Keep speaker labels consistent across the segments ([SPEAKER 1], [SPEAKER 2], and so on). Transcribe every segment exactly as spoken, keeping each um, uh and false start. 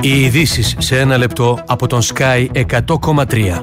[SPEAKER 1] Οι ειδήσεις σε ένα λεπτό από τον Sky εκατό κόμμα τρία.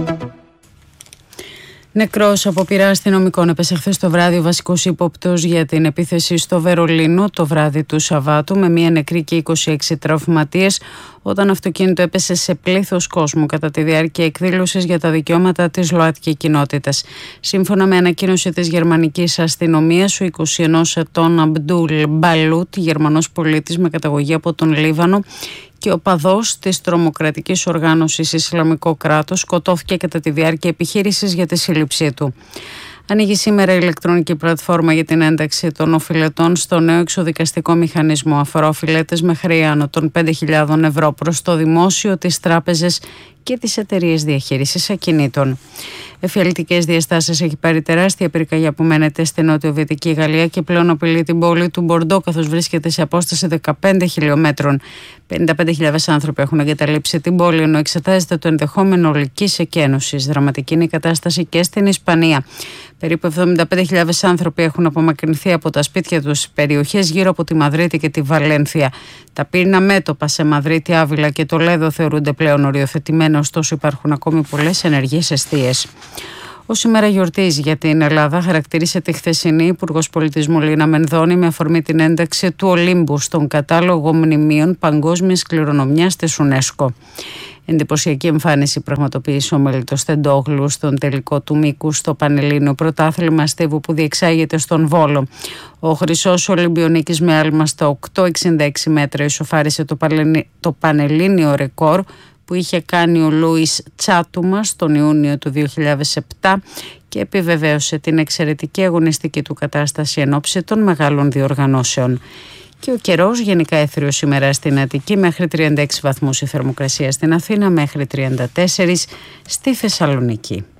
[SPEAKER 2] Νεκρός από πειρά αστυνομικών έπεσε χθες το βράδυ ο βασικός ύποπτος για την επίθεση στο Βερολίνο το βράδυ του Σαββάτου, με μία νεκρή και είκοσι έξι τραυματίες, όταν αυτοκίνητο έπεσε σε πλήθος κόσμου κατά τη διάρκεια εκδήλωσης για τα δικαιώματα της ΛΟΑΤΚΙ κοινότητας. Σύμφωνα με ανακοίνωση της γερμανικής αστυνομίας, ο εικοσιενός ετών Αμπντούλ Μπαλούτ, Γερμανός πολίτης με καταγωγή από τον Λίβανο και οπαδός της τρομοκρατικής οργάνωσης Ισλαμικό κράτος, σκοτώθηκε κατά τη διάρκεια επιχείρησης για τη σύλληψή του. Ανοίγει σήμερα η ηλεκτρονική πλατφόρμα για την ένταξη των οφειλετών στο νέο εξοδικαστικό μηχανισμό. Αφορά οφειλέτες με χρέη άνω των πέντε χιλιάδες ευρώ προς το δημόσιο, τις τράπεζες και τις εταιρείες διαχείρισης ακινήτων. Εφιαλτικές διαστάσεις έχει πάρει τεράστια πυρκαγιά που μένεται στη νότιο-δυτική Γαλλία και πλέον απειλεί την πόλη του Μπορντό, καθώς βρίσκεται σε απόσταση δεκαπέντε χιλιομέτρων. πενήντα πέντε χιλιάδες άνθρωποι έχουν εγκαταλείψει την πόλη, ενώ εξετάζεται το ενδεχόμενο ολικής εκένωσης. Δραματική είναι η κατάσταση και στην Ισπανία. Περίπου εβδομήντα πέντε χιλιάδες άνθρωποι έχουν απομακρυνθεί από τα σπίτια τους σε περιοχές γύρω από τη Μαδρίτη και τη Βαλένθια. Τα πύρνα μέτωπα σε Μαδρίτη, Άβυλα και Τολέδο θεωρούνται πλέον οριοθετημένα, ωστόσο υπάρχουν ακόμη πολλές ενεργές εστίες. Ως σήμερα γιορτίζει για την Ελλάδα, χαρακτήρισε τη χθεσινή Υπουργός Πολιτισμού Λίνα Μενδώνη με αφορμή την ένταξη του Ολύμπου στον κατάλογο μνημείων παγκόσμιας κληρονομιάς της UNESCO. Εντυπωσιακή εμφάνιση πραγματοποίησε ο Μελιτός Τεντόγλου στον τελικό του μήκου στο Πανελλήνιο Πρωτάθλημα Στίβου που διεξάγεται στον Βόλο. Ο χρυσός Ολυμπιονίκης με άλμα στα οκτώ κόμμα εξήντα έξι μέτρα ισοφάρισε το, παλαινι... το Πανελλήνιο ρεκόρ που είχε κάνει ο Λούις Τσάτουμας τον Ιούνιο του δύο χιλιάδες επτά και επιβεβαίωσε την εξαιρετική αγωνιστική του κατάσταση εν ώψη των μεγάλων διοργανώσεων. Και ο καιρός γενικά έθριος σήμερα στην Αττική, μέχρι τριάντα έξι βαθμούς η θερμοκρασία στην Αθήνα, μέχρι τριάντα τέσσερα στη Θεσσαλονίκη.